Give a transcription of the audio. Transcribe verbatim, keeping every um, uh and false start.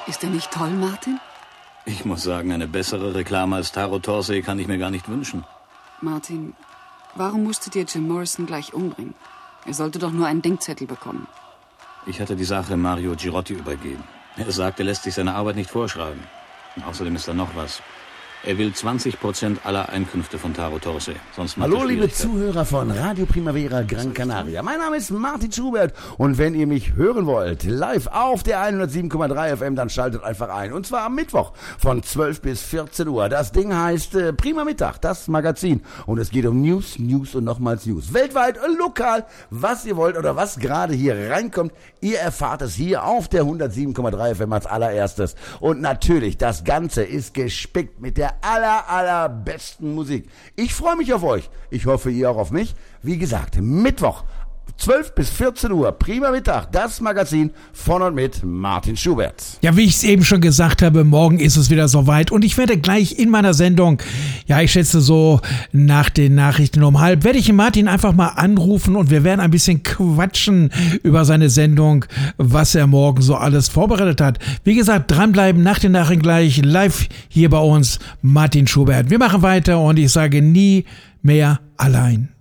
Ist er nicht toll, Martin? Ich muss sagen, eine bessere Reklame als Taro Torsey kann ich mir gar nicht wünschen. Martin, warum musstet ihr Jim Morrison gleich umbringen? Er sollte doch nur einen Denkzettel bekommen. Ich hatte die Sache Mario Girotti übergeben. Er sagt, er lässt sich seine Arbeit nicht vorschreiben. Und außerdem ist da noch was. Er will zwanzig Prozent aller Einkünfte von Taro Torsey. Sonst macht Hallo, liebe Zuhörer von Radio Primavera Gran Canaria. Mein Name ist Martin Schubert und wenn ihr mich hören wollt, live auf der hundertsieben Komma drei F M, dann schaltet einfach ein. Und zwar am Mittwoch von zwölf bis vierzehn Uhr. Das Ding heißt äh, Prima Mittag, das Magazin. Und es geht um News, News und nochmals News. Weltweit, äh, lokal, was ihr wollt oder was gerade hier reinkommt. Ihr erfahrt es hier auf der hundertsieben Komma drei F M als allererstes. Und natürlich, das Ganze ist gespickt mit der aller, allerbesten Musik. Ich freue mich auf euch. Ich hoffe, ihr auch auf mich. Wie gesagt, Mittwoch, zwölf bis vierzehn Uhr, Prima Mittag, das Magazin von und mit Martin Schubert. Ja, wie ich es eben schon gesagt habe, morgen ist es wieder soweit und ich werde gleich in meiner Sendung, ja, ich schätze so nach den Nachrichten um halb, werde ich den Martin einfach mal anrufen und wir werden ein bisschen quatschen über seine Sendung, was er morgen so alles vorbereitet hat. Wie gesagt, dranbleiben, nach den Nachrichten gleich live hier bei uns, Martin Schubert. Wir machen weiter und ich sage nie mehr allein.